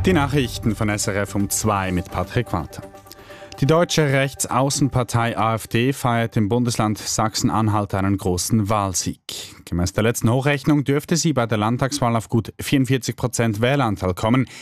Die Nachrichten von SRF um 2 mit Patrick Walter. Die deutsche Rechtsaußenpartei AfD feiert im Bundesland Sachsen-Anhalt einen großen Wahlsieg. Gemäß der letzten Hochrechnung dürfte sie bei der Landtagswahl auf gut 44% Wähleranteil kommen.